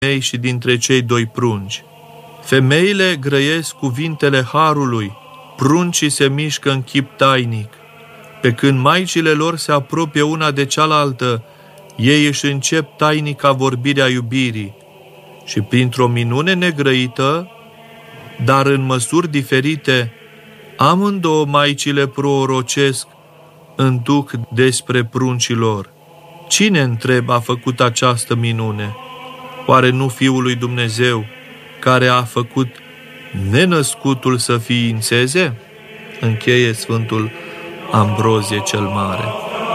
femei și dintre cei doi prunci. Femeile grăiesc cuvintele harului, pruncii se mișcă în chip tainic. Pe când maicile lor se apropie una de cealaltă, ei își încep tainica vorbirea iubirii și printr-o minune negrăită, dar în măsuri diferite, amândouă maicile prorocesc în duc despre pruncii lor. Cine, întreb, a făcut această minune? Oare nu Fiul lui Dumnezeu, care a făcut nenăscutul să ființeze? Încheie Sfântul Ambrozie cel Mare.